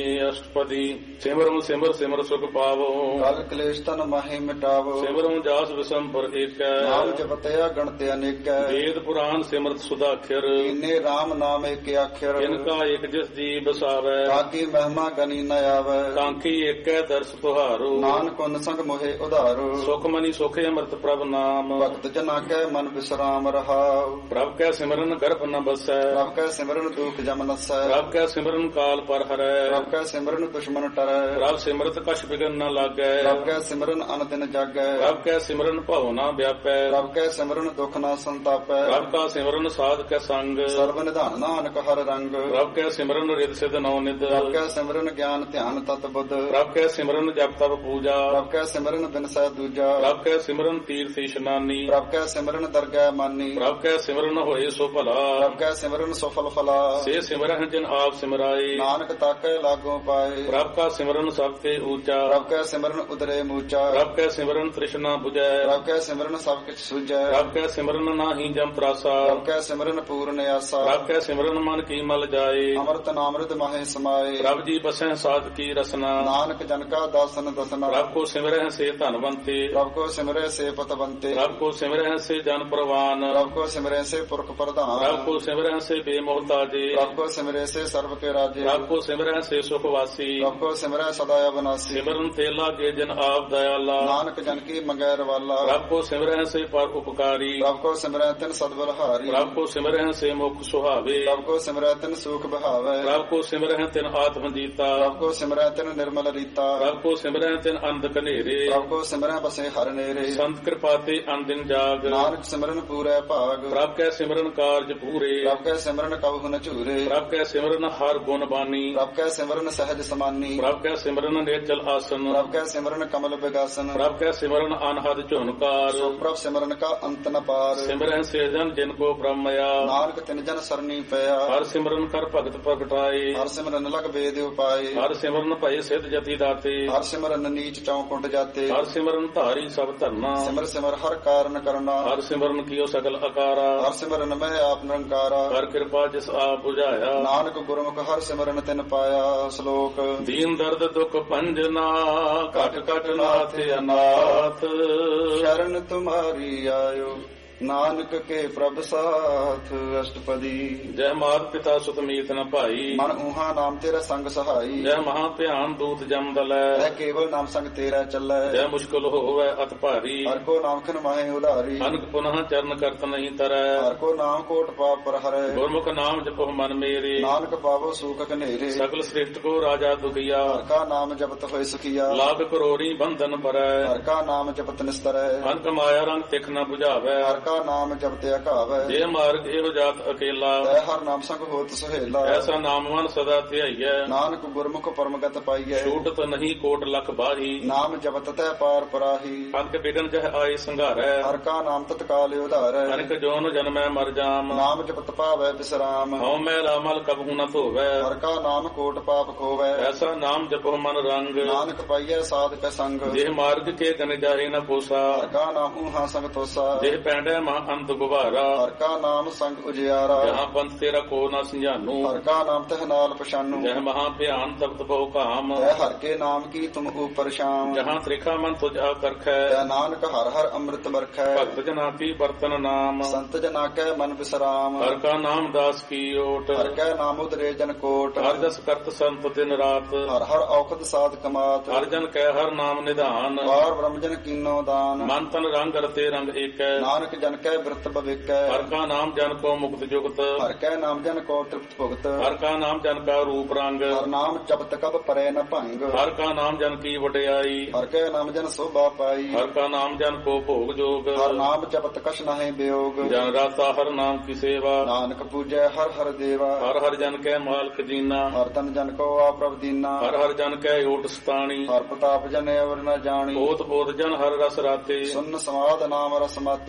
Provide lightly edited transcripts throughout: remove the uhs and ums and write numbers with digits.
ਅਸ਼ਟਪਦੀ ਸਿਮਰੁ ਸਿਮਰ ਸਿਮਰ ਸੁਖ ਪਾਵੋ। ਕਲ ਕਲੇਸ਼ ਤਨ ਮਾਹੀ ਮਿਟਾਵੋ। ਸਿਮਰੁ ਜਾਸ ਵਿਸੰਪਰ ਏਕੈ। ਨਾਮ ਜਪਤਿਆ ਗਣਤ ਅਨੇਕੈ। ਵੇਦ ਪੁਰਾਨ ਸਿਮਰਤ ਸੁਦਾਖਰ। ਇਨੇ RAM ਨਾਮ ਏਕ ਅੱਖਰ। ਇਨਕਾ ਇਕ ਜਿਸ ਜੀ ਬਸਾਵੈ। ਕਾਕੀ ਮਹਿਮਾ ਗਨੀ ਨ ਆਵੈ। ਕਾਂਖੀ ਏਕੈ ਦਰਸ ਤੁਹਾਰੋ। ਨਾਨਕ ਉਨ ਸੰਗ ਮੋਹਿ ਉਧਾਰੋ। ਸੁਖ ਮਨੀ ਸੁਖੇ ਅੰਮ੍ਰਿਤ ਪ੍ਰਭ ਨਾਮ। ਭਗਤ ਜਨਾ ਕੈ ਮਨ ਵਿਸਰਾਮ ਰਹਾਉ। ਪ੍ਰਭ ਕੈ ਸਿਮਰਨ ਗਰਭ ਨ ਬਸੈ। ਪ੍ਰਭ ਕੈ ਸਿਮਰਨ ਦੁਖ ਜਮ ਨਸੈ। ਪ੍ਰਭ ਕੈ ਸਿਮਰਨ ਕਾਲ ਪਰ ਹਰੈ। ਪ੍ਰਭ ਕੈ ਸਿਮਰਨ ਦੁਸ਼ਮਨ ਟਰੈ। ਪ੍ਰਭ ਸਿਮਰਤ ਕਛ ਬਿਗਨ ਨ ਲਾਗੈ। ਪ੍ਰਭ ਕੈ ਸਿਮਰਨ ਅਨ ਦਿਨ ਜਾਗੈ। ਪ੍ਰਭ ਕੈ ਸਿਮਰਨ ਭਉ ਨ ਵਿਆਪੈ। ਪ੍ਰਭ ਕੈ ਸਿਮਰਨ ਦੁਖ ਨ ਸੰਤਾਪੈ। ਪ੍ਰਭ ਕਾ ਸਿਮਰਨ ਸਾਧ ਕੈ ਸੰਗ। ਸਰਬ ਨਿਧਾਨ ਨਾਨਕ ਹਰ ਰੰਗ। ਪ੍ਰਭ ਕੈ ਸਿਮਰਨ ਰਿਦ ਸਿਧ ਨਉ ਨਿਦ। ਪ੍ਰਭ ਕੈ ਸਿਮਰਨ ਗਿਆਨ ਧਿਆਨ ਤਤ ਬੁੱਧ। ਪ੍ਰਭ ਕੈ ਸਿਮਰਨ ਜਪ ਤਪ ਪੂਜਾ। ਪ੍ਰਭ ਕੈ ਸਿਮਰਨ ਬਿਨਸੈ ਦੂਜਾ। ਪ੍ਰਭ ਕੈ ਸਿਮਰਨ ਤੀਰਥ ਇਸ਼ਨਾਨੀ। ਪ੍ਰਭ ਕੈ ਸਿਮਰਨ ਦਰਗਹਿ ਮਾਨੀ। ਪ੍ਰਭ ਕੈ ਸਿਮਰਨ ਹੋਏ ਸੋ ਭਲਾ। ਪ੍ਰਭ ਕੈ ਸਿਮਰਨ ਸਫਲ ਫਲਾ। ਸੇ ਸਿਮਰਨ ਜਿਨ ਆਪ ਸਿਮਰਾਏ। ਨਾਨਕ ਤਾਕੈ ਲਾਗੋ ਪਾਏ। ਪ੍ਰਭ ਕਾ ਸਿਮਰਨ ਸਭ ਤੇ ਊਚਾ। ਪ੍ਰਭ ਕੈ ਸਿਮਰਨ ਉਦਰੇ ਮੂਚਾ। ਪ੍ਰਭ ਕੈ ਸਿਮਰਨ ਤ੍ਰਿਸ਼ਨਾ 부ਜੈ। ਪ੍ਰਭ ਕੈ ਸਿਮਰਨ ਸਭ ਕਿਛ ਸੁਝੈ। ਪ੍ਰਭ ਕੈ ਸਿਮਰਨ ਨਾਹੀ ਜਮ ਤਰਾਸਾ। ਪ੍ਰਭ ਕੈ ਸਿਮਰਨ ਪੂਰਨ ਆਸਾ। ਪ੍ਰਭ ਕੈ ਸਿਮਰਨ ਮਨ ਕੀ ਮਲ ਜਾਏ। ਅੰਮ੍ਰਿਤ ਨਾਮ੍ਰਿਤ ਮਾਹੇ ਸਮਾਏ। ਪ੍ਰਭ ਜੀ ਬਸੈ ਸਾਧ ਕੀ ਰਸਨਾ। ਨਾਨਕ ਜਨ ਕਾ ਦਾਸਨ ਦਸਨਾ। ਪ੍ਰਭ ਕੋ ਸਿਮਰਹਿ ਸੇ ਧਨਵੰਤੇ। ਪ੍ਰਭ ਕੋ ਸਿਮਰੈ ਸੇ ਪਤਵੰਤੇ। ਪ੍ਰਭ ਕੋ ਸਿਮਰਹਿ ਸੇ ਜਨ ਪ੍ਰਵਾਨ। ਪ੍ਰਭ ਕੋ ਸਿਮਰੈ ਸੇ ਪੁਰਖ ਪ੍ਰਧਾਨ। ਪ੍ਰਭ ਕੋ ਸਿਮਰਹਿ ਸੇ ਬੇਮੋਹਤਾਜੇ। ਪ੍ਰਭ ਕੋ ਸਿਮਰੈ ਸੇ ਸਰਬ ਕੇ ਰਾਜੇ। ਪ੍ਰਭ ਕੋ ਸਿਮਰਹਿ ਸੇ ਸੁਖ ਵਾਸੀ। ਪ੍ਰਭ ਕੋ ਸਿਮਰੈ ਸਦਾ ਅਬਨਾਸੀ। ਸਿਮਰਨ ਤੇ ਲਾਗੇ ਜਨ ਆਪ ਦਇਆਲਾ। ਨਾਨਕ ਜਨ ਕੀ ਮੰਗੈ ਰਵਾਲਾ। ਪ੍ਰਭ ਕੋ ਸਿਮਰਹਿ ਸੇ ਪਰ ਉਪਕਾਰੀ। ਪ੍ਰਭ ਕੋ ਸਿਮਰੈ ਤਿਨ ਸਦਬਲਹਾਰੀ। ਪ੍ਰਭ ਕੋ ਸਿਮਰਹਿ ਸੇ ਮੁਖ ਸੁਹਾਵੇ। ਪ੍ਰਭ ਕੋ ਸਿਮਰੈ ਤਿਨ ਸੂਖ ਬਹਾਵੈ। ਪ੍ਰਭ ਕੋ ਸਿਮਰਹਿ ਤਿਨ ਆਤਮ ਜੀਤਾ। ਪ੍ਰਭ ਕੋ ਸਿਮਰੈ ਤਿਨ ਨਿਰਮਲ ਰੀਤਾ। ਪ੍ਰਭ ਕੋ ਸਿਮਰਹਿ ਤਿਨ ਅੰਧ ਕਨੇਰੇ। ਪ੍ਰਭ ਕੋ ਸਿਮਰੈ ਬਸੇ ਹਰ ਨੇਰੇ। ਸੰਤ ਕਿਰਪਾ ਤੇ ਅਨਦਿਨ ਜਾਗ। ਨਾਨਕ ਸਿਮਰਨ ਪੂਰੈ ਭਾਗ। ਪ੍ਰਭ ਕੈ ਸਿਮਰਨ ਕਾਰਜ ਪੂਰੇ। ਪ੍ਰਭ ਕੈ ਸਿਮਰਨ ਕਬਹੁ ਨ ਝੂਰੇ। ਪ੍ਰਭ ਕੈ ਸਿਮਰਨ ਹਰ ਗੁਣ ਬਾਨੀ। ਪ੍ਰਭ ਕੈ ਸਿਮਰਨ ਸਹਿਜ ਸਮਾਨੀ। ਪ੍ਰਭ ਕੈ ਸਿਮਰਨ ਨੇਚਲ ਆਸਨ। ਪ੍ਰਭ ਕੈ ਸਿਮਰਨ ਕਮਲ ਵਿਗਾਸਨ। ਪ੍ਰਭ ਕੈ ਸਿਮਰਨ ਅਨਹਦ ਝੁਨਕਾਰ। ਸੋ ਪ੍ਰਭ ਸਿਮਰਨ ਕਾ ਅੰਤ ਨ ਪਾਰ। ਸਿਮਰਨ ਸੇ ਜਨ ਜਿਨ ਕੋ ਬ੍ਰਹਮਇਆ। ਨਾਨਕ ਤਿਨ ਜਨ ਸਰਨੀ ਪਿਆ। ਹਰ ਸਿਮਰਨ ਕਰ ਭਗਤ ਪ੍ਰਗਟਾਏ। ਹਰ ਸਿਮਰਨ ਲਗ ਵੇਦ ਉਪਾਏ। ਹਰ ਸਿਮਰਨ ਭਏ ਸਿਧ ਜਤੀ ਦਾਤੇ। ਹਰ ਸਿਮਰਨ ਨੀਚ ਚੌਕੁੰਟ ਜਾਤੇ। ਹਰ ਸਿਮਰਨ ਧਾਰੀ ਸਭ ਧਰਨਾ। ਸਿਮਰ ਸਿਮਰ ਹਰ ਕਾਰਨ ਕਰਨਾ। ਹਰ ਸਿਮਰਨ ਕੀਓ ਸਗਲ ਆਕਾਰਾ। ਹਰ ਸਿਮਰਨ ਮੈਂ ਆਪ ਨਿਰੰਕਾਰਾ। ਹਰ ਕਿਰਪਾ ਜਿਸ ਆਪ ਬੁਝਾਇਆ। ਨਾਨਕ ਗੁਰਮੁਖ ਹਰ ਸਿਮਰਨ ਤਿਨ ਪਾਇਆ। ਸ਼ਲੋਕ ਦੀਨ ਦਰਦ ਦੁਖ ਭੰਜਨਾ ਘਟ ਘਟ ਨਾਥ ਅਨਾਥ। ਸ਼ਰਨ ਤੁਮਾਰੀ ਆਇਓ ਨਾਨਕ ਕੇ ਪ੍ਰਭ ਸਾਥ। ਅਸ਼ਟਪਦੀ ਜੈ ਮਾਤ ਪਿਤਾ ਸੁਤ ਮੀਤ ਨ ਭਾਈ। ਮਨ ਊਹਾ ਨਾਮ ਤੇਰਾ ਸੰਗ ਸਹਾਈ। ਜੈ ਮਹਾ ਧਿਆਨ ਦੂਤ ਜਮ ਦਲੈ। ਐ ਕੇਵਲ ਨਾਮ ਸੰਗ ਤੇਰਾ ਚੱਲੈ। ਜੈ ਮੁਸ਼ਕਲ ਹੋਵੈ ਅਤ ਭਾਰੀ। ਹਰ ਕੋ ਨਾਮ ਖਿਨ ਮਾਹੇ ਉਧਾਰੀ। ਅਨਕ ਪੁਨః ਚਰਨ ਕਰਤ ਨਹੀਂ ਤਰੈ। ਹਰ ਕੋ ਨਾਮ ਕੋਟ ਪਾਪ ਪਰ ਹਰੈ। ਗੁਰਮੁਖ ਨਾਮ ਜਪੋ ਮਨ ਮੇਰੇ। ਨਾਨਕ ਪਾਵੋ ਸੂਖ ਘਨੇਰੇ। ਸਗਲ ਸ੍ਰਿਸ਼ਟ ਕੋ ਰਾਜਾ ਦੁਖੀਆ। ਹਰ ਕਾ ਨਾਮ ਜਪਤ ਹੋਏ ਸੁਖੀਆ। ਲਾਗ ਕਰੋੜੀ ਬੰਧਨ ਭਰੈ। ਹਰ ਕਾ ਨਾਮ ਜਪਤ ਨਿਸਤਰੈ। ਅਨਕ ਮਾਇਆ ਰੰਗ ਤਿਖ ਨ 부ਝਾਵੈ। ਹਰ ਕਾ ਨਾਮ ਜਪਤ ਅਘਾਵੈ। ਜੇ ਮਾਰਗ ਇਹੋ ਜਾਤ ਅਕੇਲਾ। ਤੈ ਹਰ ਨਾਮ ਸੰਗ ਹੋਤ ਸੁਹੇਲਾ। ਐਸਾ ਨਾਮ ਮਨ ਸਦਾ ਧਿਆਈਐ। ਨਾਨਕ ਗੁਰਮੁਖ ਪਰਮਗਤ ਪਾਈਐ। ਛੂਟਤ ਨਹੀਂ ਕੋਟ ਲਖ ਬਾਹੀ। ਨਾਮ ਜਪਤ ਤੈ ਪਾਰ ਪਰਾਹੀ। ਅਨਕ ਬਿਗਨ ਜਹ ਆਏ ਸੰਘਾਰੈ। ਹਰ ਕਾ ਨਾਮ ਤਤਕਾਲ ਉਧਾਰੈ। ਅਨਕ ਜੋਨ ਜਨਮੈ ਮਰ ਜਾਮ। ਨਾਮ ਜਪਤ ਪਾਵੈ ਬਿਸਰਾਮ। ਹਉ ਮੈਲਾ ਮਲ ਕਬਹੂ ਨ ਧੋਵੈ। ਹਰ ਕਾ ਨਾਮ ਕੋਟ ਪਾਪ ਖੋਵੈ। ਐਸਾ ਨਾਮ ਜਪੋ ਮਨ ਰੰਗ। ਨਾਨਕ ਪਾਈਐ ਸਾਧ ਕੈ ਸੰਗ। ਜੇ ਮਾਰਗ ਕੇ ਗਨ ਜਾਹੇ ਨ ਪੋਸਾ। ਹਰ ਕਾ ਨਾਮ ਊਹਾ ਸੰਗ ਤੋਸਾ। ਜੇ ਪੈਂਡੈ ਮਹਾ ਅੰਤ ਗੁਬਾਰਾ। ਹਰ ਕਾ ਨਾਮ ਸੰਗ ਉਜਿਆਰਾ। ਜਹਾਂ ਪੰਥ ਤੇਰਾ ਕੋ ਨ ਸੰਝਾਨੂ। ਹਰ ਕਾ ਨਾਮ ਤਹ ਨਾਲ ਪਛਾਨੂ। ਜਹ ਮਹਾ ਭਿਆਨ ਤਪਤ ਬਹੁ ਕਾਮ। ਤੈ ਹਰ ਕੇ ਨਾਮ ਕੀ ਤੁਮ ਉਪਰ ਸ਼ਾਮ। ਜਹਾਂ ਤ੍ਰਿਖਾ ਮਨ ਤੁਝ ਆਕਰਖੈ। ਤੈ ਨਾਨਕ ਹਰ ਹਰ ਅੰਮ੍ਰਿਤ ਵਰਖੈ। ਭਗਤ ਜਨਾ ਕੀ ਬਰਤਨ ਨਾਮ। ਸੰਤ ਜਨਾ ਕੈ ਮਨ ਵਿਸਰਾਮ। ਹਰ ਕਾ ਨਾਮ ਦਾਸ ਕੀ ਓਟ। ਹਰ ਕੈ ਨਾਮ ਉਦਰੇ ਜਨ ਕੋਟ। ਹਰ ਜਸ ਕਰਤ ਸੰਤ ਦਿਨ ਰਾਤ। ਹਰ ਹਰ ਔਖਦ ਸਾਧ ਕਮਾਤ। ਹਰ ਜਨ ਕੈ ਹਰ ਨਾਮ ਨਿਧਾਨ। ਵਾਰ ਬ੍ਰਹਮ ਜਨ ਕੀਨੋ ਦਾਨ। ਮਨ ਤਨ ਰੰਗ ਰਤੇ ਰੰਗ ਏਕੈ। ਨਾਨਕ ਜਨ ਕੈ ਬਿਰਤ ਭਵਿਕੈ। ਹਰ ਕਾ ਨਾਮ ਜਨ ਕੋ ਮੁਕਤ ਜੁਗਤ। ਹਰ ਕੈ ਨਾਮ ਜਨ ਕੋ ਤ੍ਰਿਪਤ ਭੁਗਤ। ਹਰ ਕਾ ਨਾਮ ਜਨ ਕਾ ਰੂਪ ਰੰਗ। ਹਰ ਨਾਮ ਜਪਤ ਕਬ ਪਰੈ ਨ ਭੰਗ। ਹਰ ਕਾ ਨਾਮ ਜਨ ਕੀ ਵਡਿਆਈ। ਹਰ ਕੈ ਨਾਮ ਜਨ ਸੋਭਾ ਪਾਈ। ਹਰ ਕਾ ਨਾਮ ਜਨ ਕੋ ਭੋਗ ਜੋਗ। ਹਰ ਨਾਮ ਜਪਤ ਕਛ ਨਾਹਿ ਬਿਯੋਗ। ਜਨ ਰਾਤਾ ਹਰ ਨਾਮ ਕੀ ਸੇਵਾ। ਨਾਨਕ ਪੂਜੈ ਹਰ ਹਰ ਦੇਵਾ। ਹਰ ਹਰ ਜਨ ਕੈ ਮਾਲਕ ਜੀਨਾ। ਹਰ ਤਨ ਜਨ ਕੋ ਆਪ੍ਰਭ ਦੀਨਾ। ਹਰ ਹਰ ਜਨ ਕੈ ਓਟ ਸਤਾਣੀ। ਹਰ ਪ੍ਰਤਾਪ ਜਨ ਅਵਰ ਨ ਜਾਣੀ। ਬੋਤ ਬੋਤ ਜਨ ਹਰ ਰਸ ਰਾਤੇ। ਸੁਨ ਸਮਾਦ ਨਾਮ ਰਸ ਮਾਤੇ। ਆਠ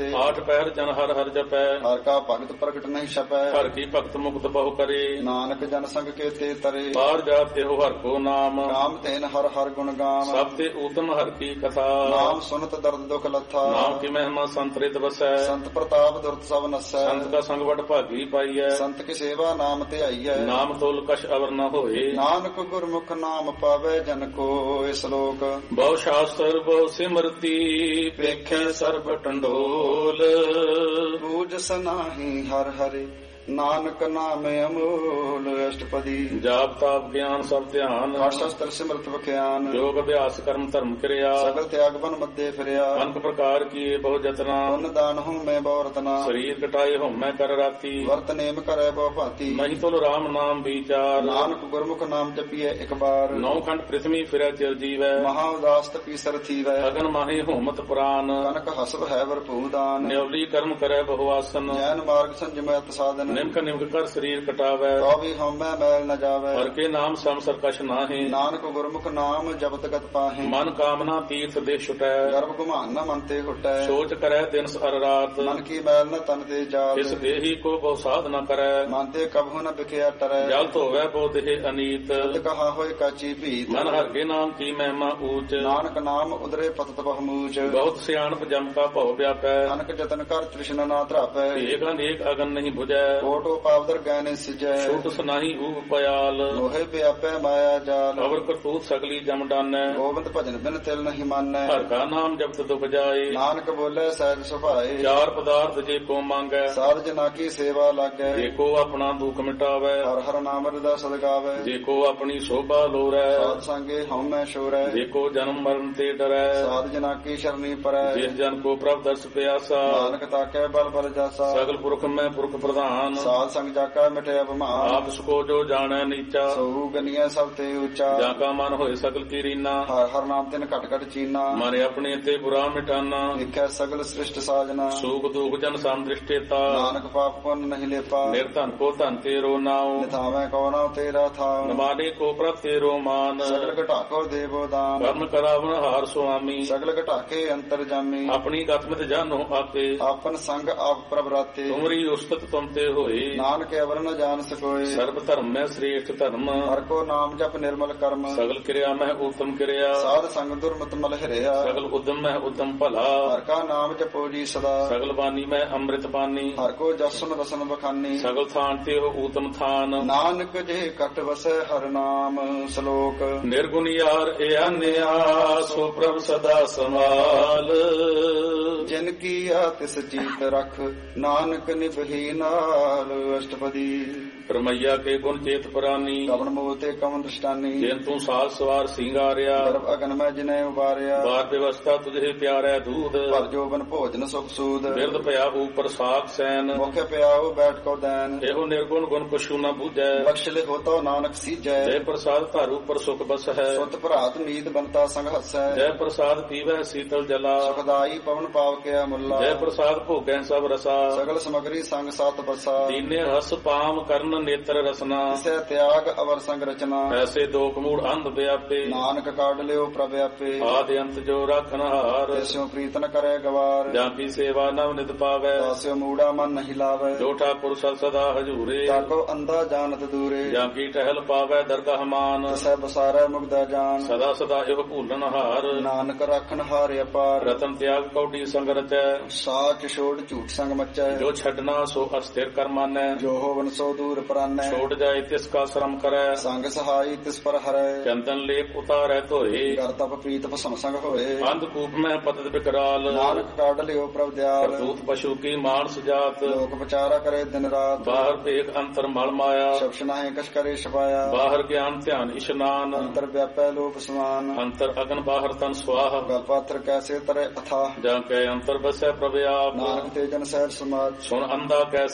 ਪਹਿਰ ਜਨ ਹਰ ਹਰ ਜਪੈ ਹਰ ਕਾ ਭਗਤ ਪ੍ਰਗਟ ਨਹੀਂ ਛਪੈ ਹਰ ਕੀ ਭਗਤ ਮੁਕਤ ਬਹੁ ਕਰੇ ਨਾਨਕ ਜਨ ਸੰਗ ਕੇਤੇ ਤਰੇ ਬਾਹਰ ਜਾਤ ਇਹੋ ਹਰ ਕੋ ਨਾਮ ਨਾਮ ਤੈਨ ਹਰ ਹਰ ਗੁਣ ਗਾਮ ਸਭ ਤੇ ਊਤਮ ਹਰ ਕੀ ਕਥਾ ਨਾਮ ਸੁਨਤ ਦਰਦ ਦੁਖ ਲੱਥਾ ਨਾਮ ਕੀ ਮਹਿਮਾ ਸੰਤਰਿਤ ਵਸੈ ਸੰਤ ਪ੍ਰਤਾਪ ਦੁਰਤ ਸਭ ਨਸੈ ਸੰਤ ਕਾ ਸੰਗ ਵਡ ਭਾਗੀ ਪਾਈਐ ਸੰਤ ਕੀ ਸੇਵਾ ਨਾਮ ਤੇ ਆਈਐ ਨਾਮ ਤੋਲ ਕਛ ਅਵਰ ਨ ਹੋਏ ਨਾਨਕ ਗੁਰਮੁਖ ਨਾਮ ਪਾਵੇ ਜਨ ਕੋ ਇਸ ਲੋਕ ਬਹੁ ਸ਼ਾਸਤਰ ਬਹੁ ਸਿਮਰਤੀ ਵੇਖੈ ਸਰਬ ਟੰਡੋਲ ਬੂਝ ਸਨਾਹੀ ਹਰ ਹਰਿ ਨਾਨਕ ਨਾਮ ਅਮੋਲ ਅਸ਼ਟਪਦੀ ਜਾਪ ਤਾਪ ਗਿਆਨ ਸਭ ਧਿਆਨ ਸ਼ਸਤਰ ਸਿਮਰਤ ਵਿਖਿਆਨ ਯੋਗ ਅਭਿਆਸ ਕਰਮ ਧਰਮ ਕਿਰਿਆ ਸਗਲ ਤਿਆਗ ਬਨ ਮੱਦੇ ਫਿਰਿਆ ਅਨਕ ਪ੍ਰਕਾਰ ਕੀਏ ਬਹੁ ਜਤਨਾ ਪੁੰਨ ਦਾਨ ਹੂੰ ਮੈਂ ਬਹੁ ਰਤਨਾ ਸਰੀਰ ਕਟਾਏ ਹਉਮੈ ਕਰ ਰਾਤੀ ਵਰਤ ਨੇਮ ਕਰੈ ਬਹੁ ਭਾਤੀ ਨਹੀਂ ਤੁਲ ਰਾਮ ਨਾਮ ਵਿਚਾਰ ਨਾਨਕ ਗੁਰਮੁਖ ਨਾਮ ਜਪੀਐ ਇੱਕ ਬਾਰ ਨੌ ਖੰਡ ਪ੍ਰਿਥਵੀ ਫਿਰੈ ਚਿਰ ਜੀਵੈ ਮਹਾ ਉਦਾਸ ਤਪੀ ਸਰ ਥੀਵੈ ਅਗਨ ਮਾਹੀ ਹਉਮਤ ਪੁਰਾਨ ਕਨਕ ਹਸਬ ਹੈ ਵਰਪੂ ਦਾਨ ਨਿਉਲੀ ਕਰਮ ਕਰੈ ਬਹੁ ਆਸਨ ਜੈਨ ਮਾਰਗ ਸੰਜਮੈ ਸਾਧਨ ਨਿਮਕ ਨਿਮਕ ਕਰ ਸਰੀਰ ਕਟਾਵੈ ਤੋ ਵੀ ਹਉਮੈ ਮੈਲ ਨ ਜਾਵੈ ਹਰ ਕੇ ਨਾਮ ਸਮ ਸਰਕਸ਼ ਨਾਹੀ ਨਾਨਕ ਗੁਰਮੁਖ ਨਾਮ ਜਪਤ ਗਤ ਪਾਹੇ ਮਨ ਕਾਮਨਾ ਤੀਰਥ ਦੇ ਛੁਟੈ ਗਰਭ ਗੁਮਾਨ ਨ ਮਨ ਤੇ ਹੁਟੈ ਸੋਚ ਕਰੈ ਦਿਨ ਸਰ ਰਾਤ ਮਨ ਕੀ ਮੈਲ ਨ ਤਨ ਤੇ ਜਾਤ ਇਸ ਦੇਹੀ ਕੋ ਬਹੁ ਸਾਧ ਨ ਕਰੈ ਮਨ ਤੇ ਕਬਹੁ ਨ ਵਿਖਿਆ ਟਰੈ ਜਲ ਧੋਵੈ ਬਹੁ ਦੇਹ ਅਨੀਤ ਤਦ ਕਹਾ ਹੋਏ ਕਾਚੀ ਭੀਤ ਮਨ ਹਰ ਕੇ ਨਾਮ ਕੀ ਮਹਿਮਾ ਊਚ ਨਾਨਕ ਨਾਮ ਉਦਰੇ ਪਤਤ ਬਹੁਮੂਚ ਬਹੁਤ ਸਿਆਣਪ ਜਮ ਕਾ ਭਉ ਵਿਆਪੈ ਅਨਕ ਜਤਨ ਕਰ ਤ੍ਰਿਸ਼ਨਾ ਨਾ ਧਰਾਪੈ ਏਕ ਅਨੇਕ ਅਗਨ ਨਹੀਂ 부ਜੈ ਕੋਟੋ ਪਾਵਦਰ ਗੈਨੇ ਸਿਜੈ ਛੂਟ ਸੁਨਾਹੀ ਊਹ ਪਿਆਲ ਲੋਹੇ ਵਿਆਪੈ ਮਾਇਆ ਜਾਲ ਅਵਰ ਕਰਤੂਤ ਸਗਲੀ ਜਮ ਡਾਨੈ ਗੋਬਿੰਦ ਭਜਨ ਬਿਨ ਤਿਲ ਨਹੀਂ ਮਾਨੈ ਹਰ ਕਾ ਨਾਮ ਜਪਤ ਦੁਖ ਜਾਏ ਨਾਨਕ ਬੋਲੇ ਸਹਿਜ ਸੁਭਾਏ ਚਾਰ ਪਦਾਰਥ ਜੇ ਕੋ ਮੰਗੈ ਸਾਧ ਜਨਾ ਕੀ ਸੇਵਾ ਲਾਗੈ ਜੇ ਕੋ ਆਪਣਾ ਦੁਖ ਮਿਟਾਵੈ ਹਰ ਹਰ ਨਾਮ ਹਿਰਦਾ ਸਦਗਾਵੈ ਜੇ ਕੋ ਆਪਣੀ ਸ਼ੋਭਾ ਲੋਰੈ ਸਾਧ ਸੰਗੇ ਹਉਮੈ ਸ਼ੋਰੈ ਜੇ ਕੋ ਜਨਮ ਮਰਨ ਤੇ ਡਰੈ ਸਾਧ ਜਨਾ ਕੀ ਸ਼ਰਨੀ ਪਰੈ ਜਿਸ ਜਨ ਕੋ ਪ੍ਰਭ ਦਰਸ ਪਿਆਸਾ ਨਾਨਕ ਤਾਕੈ ਬਲ ਬਲ ਜਾਸਾ ਸਗਲ ਪੁਰਖ ਮੈਂ ਪੁਰਖ ਪ੍ਰਧਾਨ ਸਾਧ ਸੰਗ ਜਾਕਾ ਮਿਟਿਆ ਅਭਿਮਾਨ ਆਪ ਸਕੋ ਜੋ ਜਾਣੈ ਨੀਚਾ ਸੋ ਗਨੀਆਂ ਸਭ ਤੇ ਉੱਚਾ ਜਾਂ ਕਾ ਮਨ ਹੋਏ ਸਗਲ ਕੀ ਰੀਨਾ ਹਰ ਹਰ ਨਾਮ ਤਿਨ ਘਟ ਘਟ ਚੀਨਾ ਮਨ ਆਪਣੇ ਤੇ ਬੁਰਾ ਮਿਟਾਨਾ ਦੇਖਿਆ ਸਗਲ ਸ੍ਰਿਸ਼ਟ ਸਾਜਨਾ ਸੂਖ ਦੁਖ ਜਨ ਸਮ ਦ੍ਰਿਸ਼ਟੇਤਾ ਨਾਨਕ ਪਾਪ ਪੁੰਨ ਨਹੀਂ ਲੇਪਾ ਨਿਰਧਨ ਕੋ ਧਨ ਤੇਰੋ ਨਾਉ ਨਿਥਾਵੇਂ ਕੋ ਨਾ ਤੇਰਾ ਥਾਉ ਨਮਾਨੇ ਕੋ ਪ੍ਰਭ ਤੇਰੋ ਮਾਨ ਸਗਲ ਘਟਾਕੋ ਦੇਵੋ ਦਾਨ ਕਰਨ ਕਰਾਵਨ ਹਾਰ ਸੁਆਮੀ ਸਗਲ ਘਟਾਕੇ ਅੰਤਰ ਜਾਮੀ ਆਪਣੀ ਗਤਮਿਤ ਜਾਨੋ ਆਪੇ ਆਪਨ ਸੰਗ ਆਪ ਪ੍ਰਭ ਰਾਤੇ ਤੁਮਰੀ ਉਸਤਤ ਤੁਮ ਤੇ ਹੋਏ ਨਾਨਕ ਅਵਰ ਨ ਜਾਣ ਸਕੋਏ ਸਰਬ ਧਰਮ ਮੈਂ ਸ੍ਰੇਸ਼ਟ ਧਰਮ ਹਰ ਕੋ ਨਾਮ ਜਪ ਨਿਰਮਲ ਕਰਮ ਸਗਲ ਕਿਰਿਆ ਮੈਂ ਉਤਮ ਕਿਰਿਆ ਸਾਧ ਸੰਗ ਦੁਰਮਤ ਮਲ ਹਰਿਆ ਸਗਲ ਉਦਮ ਮੈਂ ਉਦਮ ਭਲਾ ਹਰ ਕਾ ਨਾਮ ਜਪੋ ਜੀ ਸਦਾ ਸਗਲ ਬਾਣੀ ਮੈਂ ਅੰਮ੍ਰਿਤ ਬਾਣੀ ਹਰ ਕੋ ਜਸਨ ਰਸਨ ਬਖਾਨੀ ਸਗਲ ਥਾਨ ਤੇ ਹੋ ਊਤਮ ਥਾਨ ਨਾਨਕ ਜੇ ਕਟ ਵਸੈ ਹਰ ਨਾਮ ਸ਼ਲੋਕ ਨਿਰਗੁਣ ਯਾਰ ਏ ਅਨਿਆ ਸੋ ਪ੍ਰਭ ਸਦਾ ਸਮਾਲ ਜਿਨ ਕੀ ਆ ਤਿਸ ਜੀਤ ਰਖ ਨਾਨਕ ਨਿਭਹੀ ਨਾਲ ਅਸ਼ਟਪਦੀ ਪਰਮਈਆ ਕੇ ਗੁਣ ਚੇਤ ਪ੍ਰਾਨੀ ਕਵਨ ਮੋਹ ਤੇ ਕਵਨ ਦ੍ਰਿਸ਼ਟਾਨੀ ਜਿਨ ਤੂੰ ਸਾਜ ਸਵਾਰ ਸਿੰਗਾਰਿਆ ਗਰਭ ਅਗਨ ਮੈਂ ਜਿਨੇ ਉਬਾਰਿਆ ਬਾਰ ਵਿਵਸਥਾ ਤੁਝੇ ਪਿਆਰੈ ਦੂਧ ਪਰ ਜੋਬਨ ਭੋਜਨ ਸੁਖ ਸੂਦ ਬਿਰਦ ਭਇਆ ਉਪਰ ਸਾਖ ਸੈਨ ਮੁਖ ਪਿਆਉ ਬੈਠ ਕੋ ਦੈਨ ਇਹੋ ਨਿਰਗੁਣ ਗੁਣ ਪਛੂ ਨ ਬੂਝੈ ਬਖਸ਼ ਲਿਖੋ ਤੋ ਨਾਨਕ ਸੀਜੈ ਜੈ ਪ੍ਰਸਾਦ ਧਾਰੂ ਪਰ ਸੁਖ ਬਸ ਹੈ ਸੁਤ ਭਰਾਤ ਨੀਤ ਬੰਤਾ ਸੰਗ ਹਸੈ ਜੈ ਪ੍ਰਸਾਦ ਪੀਵੈ ਸੀਤਲ ਜਲਾ ਸੁਖਦਾਈ ਪਵਨ ਪਾਵ ਕਿਆ ਮੁੱਲਾ ਜੈ ਪ੍ਰਸਾਦ ਭੋਗੈ ਸਭ ਰਸਾ ਸਗਲ ਸਮਗਰੀ ਸੰਗ ਸਾਤ ਬਸਾ ਦੀਨੇ ਹਸ ਪਾਮ ਕਰਨ ਨੇਤਰ ਰਸਨਾ ਤਿਸੈ ਤਿਆਗ ਅਵਰ ਸੰਗ ਰਚਨਾ ਐਸੇ ਦੋਖ ਮੂੜ ਅੰਧ ਵਿਆਪੇ ਨਾਨਕ ਕਾਢ ਲਿਓ ਪ੍ਰਭ ਆਪੇ ਆਦ ਅੰਤ ਜੋ ਰਾਖਨ ਹਾਰ ਤਿਸਿਓ ਪ੍ਰੀਤ ਨ ਕਰੇ ਗਵਾਰ ਜਾਂ ਕੀ ਸੇਵਾ ਨਵ ਨਿਤ ਪਾਵੈ ਤਾਸਿਓ ਮੂੜਾ ਮਨ ਨਹੀਂ ਲਾਵੇ ਜੋ ਠਾਕੁਰ ਸਦ ਸਦਾ ਹਜੂਰੇ ਤਾਕੋ ਅੰਧਾ ਜਾਣਤ ਦੂਰੇ ਜਾਂ ਕੀ ਟਹਿਲ ਪਾਵੈ ਦਰਗਾਹ ਮਾਨ ਤਿਸੈ ਬਸਾਰੈ ਮੁਗਦਾ ਜਾਨ ਸਦਾ ਸਦਾ ਇਹੋ ਭੂਲਨ ਹਾਰ ਨਾਨਕ ਰੱਖਣ ਹਾਰ ਅਪਾਰ ਰਤਨ ਤਿਆਗ ਕੌਡੀ ਸੰਗ ਰਚੈ ਸਾਚ ਛੋੜ ਝੂਠ ਸੰਗ ਮਚੈ ਜੋ ਛੱਡਣਾ ਸੋ ਅਸਥਿਰ ਕਰ ਮਾਨੈ ਜੋ ਹੋਵਨ ਸੋ ਦੂਰ ਪਰਾਨੈ ਛੋੜ ਜਾਏ ਤਿਸ ਕਾ ਸ਼ਰਮ ਕਰੈ ਸੰਗ ਸਹਾਈ ਤਿਸ ਪਰ ਹਰੈ ਚੰਦਨ ਲੇਪ ਉਤਾਰੈ ਧੋਏ ਕਰ ਤਪ ਪ੍ਰੀਤ ਭਸਮ ਸੰਗ ਹੋਏ ਅੰਧ ਕੂਪ ਮੈਂ ਪਤਿਤ ਬਿਕਰਾਲ ਨਾਨਕ ਕਾਢ ਲਿਓ ਪ੍ਰਭ ਦਿਆਲ ਕਰਤੂਤ ਪਸ਼ੂ ਕੀ ਮਾਨਸ ਜਾਤ ਲੋਕ ਵਿਚਾਰਾ ਕਰੇ ਦਿਨ ਰਾਤ ਬਾਹਰ ਭੇਖ ਅੰਤਰ ਮਲ ਮਾਇਆ ਸ਼ਬਦ ਨਾਹੀ ਕਛ ਕਰੇ ਛਪਾਇਆ ਬਾਹਰ ਗਿਆਨ ਧਿਆਨ ਇਸ਼ਨਾਨ ਅੰਤਰ ਵਿਆਪੈ ਲੋਕ ਸਮਾਨ ਅੰਤਰ ਅਗਨ ਬਾਹਰ ਤਨ ਸਵਾਹ ਗਲ ਪਾਤਰ ਕੈਸੇ ਤਰੇ ਅਥਾ ਜਾਂ ਕੈ ਅੰਤਰ ਬਸੈ ਪ੍ਰਭ ਆਪ ਨਾਨਕ ਤੇ ਜਨ ਸਹਿਜ ਸਮਾਜ ਸੁਣ ਅੰਧਾ ਕੈਸੇ ਮਾਰਗ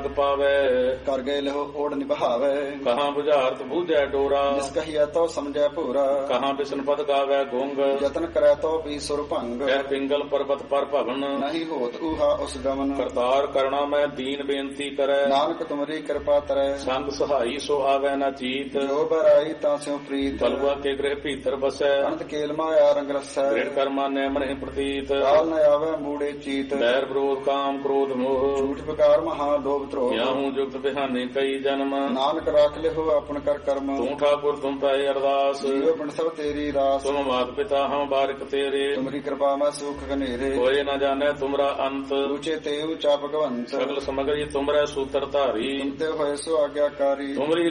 ਮਾਰਗ ਪਾਵੇ। ਕਰ ਗਏ ਲਹੋ ਓੜ ਨਿਭਾਵੇ। ਕਹਾਂ ਬੁਝਾਰਤ ਬੂਝੈ ਡੋਰਾ, ਜਿਸ ਕਹੀਐ ਤੋ ਸਮਝੈ ਭੂਰਾ। ਕਹਾਂ ਬਿਸ਼ਨ ਪਦ ਗਾਵੇ ਗੁੰਗ, ਯਤਨ ਕਰੈ ਤੋ ਵੀ ਸੁਰ ਭੰਗ। ਕਹਿ ਪਿੰਗਲ ਪਰਬਤ ਪਰ ਭਵਨ, ਨਹੀਂ ਹੋਤ ਊਹਾ ਉਸ ਗਮਨ। ਕਰਤਾਰ ਕਰਣਾ ਮੈਂ ਦੀਨ ਬੇਨਤੀ ਕਰੈ, ਨਾਨਕ ਤੁਮਰੀ ਕਿਰਪਾ ਤਰੈ। ਸੰਗ ਸਹਾਈ ਸੋ ਆਵੈ ਨਾ ਚੀਤ, ਜੋ ਬਰਾਈ ਤਾਂ ਸਿਉ ਪ੍ਰੀਤ। ਬਲਵਾ ਕੇ ਗ੍ਰਹਿ ਭੀਤਰ ਬਸੈ, ਅਨੰਤ ਕੇਲ ਮਾਇਆ ਰੰਗ ਰਸੈ। ਦ੍ਰਿੜ ਕਰਮਾ ਨੈ ਮਨਿ ਪ੍ਰਤੀਤ, ਕਾਲ ਨ ਆਵੈ ਮੂੜੇ ਚੀਤ। ਬੈਰ ਵਿਰੋਧ ਕਾਮ ਕ੍ਰੋਧ ਮੋਹ, ਝੂਠ ਵਿਕਾਰ ਮਹਾ ਲੋਭ ਧਰੋਹ। ਯਾਹੂ ਜੁਗਤ ਬਿਹਾਨੇ ਕਈ ਜਨਮ, ਨਾਨਕ ਰਾਖ ਲਿਹੋ ਆਪਨ ਕਰ ਕਰਮ। ਤੂੰ ਠਾਕੁਰ ਤੁਮ ਪੈ ਅਰਦਾਸ, ਜੀਵ ਪਿੰਡ ਸਭ ਤੇਰੀ ਰਾਸ। ਤੁਮ ਮਾਤ ਪਿਤਾ ਹਮ ਬਾਰਿਕ ਤੇਰੇ, ਤੁਮਰੀ ਕਿਰਪਾ ਮੈਂ ਸੁਖ ਘਨੇਰੇ। ਕੋਏ ਨ ਜਾਣੈ ਤੁਮਰਾ ਅੰਤ, ਉੱਚੇ ਤੇ ਉੱਚਾ ਭਗਵੰਤ। ਸਗਲ ਸਮਗਰੀ ਤੁਮਰੈ ਸੂਤਰ ਧਾਰੀ, ਤੁਮਤੇ ਹੋਏ ਸੋ ਆਗਿਆਕਾਰੀ। ਤੁਮਰੀ